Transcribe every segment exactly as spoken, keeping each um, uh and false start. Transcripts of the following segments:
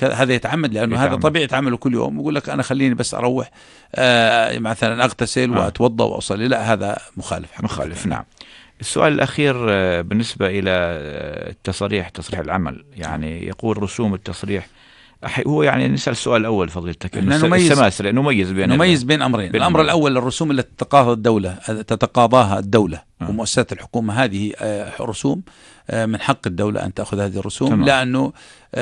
هذا يتعمد، لأنه يتعمد. هذا طبيعي تعمله كل يوم، يقول لك أنا خليني بس أروح آه مثلا أغتسل آه. وأتوضأ وأصلي، لا هذا مخالف حقيقة. مخالف. نعم. السؤال الأخير بالنسبة إلى التصريح، تصريح العمل، يعني يقول رسوم التصريح، هو يعني نسأل السؤال الأول فضيلتك، السماسرة نميز بين نميز بين أمرين. بين الأمر الأول الرسوم التي تتقاضاها الدولة تتقاضاها الدولة آه. ومؤسسات الحكومة، هذه رسوم من حق الدولة أن تأخذ هذه الرسوم تمام. لأنه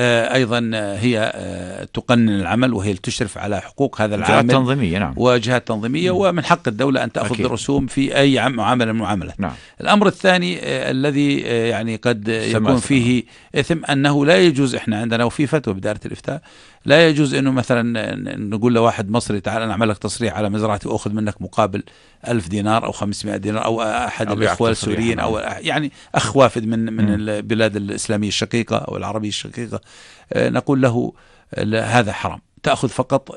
أيضا هي تقنن العمل، وهي تشرف على حقوق هذا العامل، جهات تنظيمية. نعم. وجهات تنظيمية، ومن حق الدولة أن تأخذ الرسوم في أي معاملة من المعاملات. نعم. الأمر الثاني الذي يعني قد يكون فيه إثم، أنه لا يجوز، إحنا عندنا وفي فتوى بدائرة الإفتاء، لا يجوز إنه مثلا نقول لواحد مصري تعال أنا أعمل لك تصريح على مزرعتي وأخذ منك مقابل ألف دينار أو خمسمائة دينار، أو أحد الإخوة السوريين أو يعني أخ وافد من من م. البلاد الإسلامية الشقيقة أو العربية الشقيقة، نقول له هذا حرام، تأخذ فقط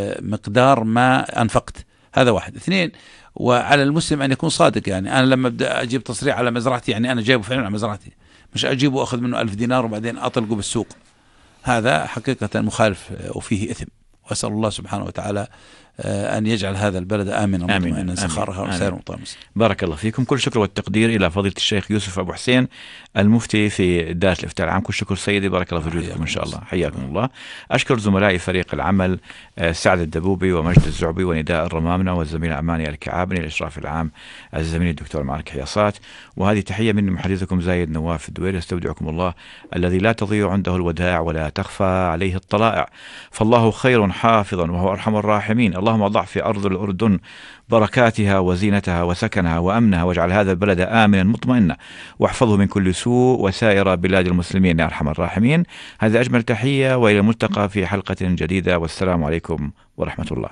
مقدار ما أنفقت. هذا واحد. اثنين، وعلى المسلم أن يكون صادق، يعني أنا لما أبدأ أجيب تصريح على مزرعتي، يعني أنا جايبه فعلا على مزرعتي، مش أجيبه وأخذ منه ألف دينار وبعدين أطلقه بالسوق، هذا حقيقة مخالف وفيه إثم. وأسأل الله سبحانه وتعالى أن يجعل هذا البلد آمنا مطمئنا سخاء وسائر مطمئن. بارك الله فيكم. كل شكر والتقدير إلى فضيلة الشيخ يوسف أبو حسين المفتي في دائرة الإفتاء العام. كل شكر سيدي، بارك الله في وجودكم إن شاء الله، حياكم الله. أشكر زملائي فريق العمل سعد الدبوبي ومجد الزعبي ونداء الرمامنة والزميلة أماني الكعابني، الإشراف العام الزميل الدكتور معرك حياصات. وهذه تحية من محدثكم زايد نواف الدويري، استودعكم الله الذي لا تضيع عنده الودائع ولا تخفى عليه الطلائع، فالله خير حافظا وهو أرحم الراحمين. اللهم اضع في أرض الأردن بركاتها وزينتها وسكنها وأمنها، واجعل هذا البلد آمنا مطمئنا، واحفظه من كل سوء وسائر بلاد المسلمين يا أرحم الراحمين. هذا أجمل تحية، وإلى الملتقى في حلقة جديدة، والسلام عليكم ورحمة الله.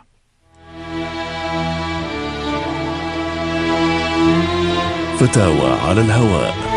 فتاوى على الهواء.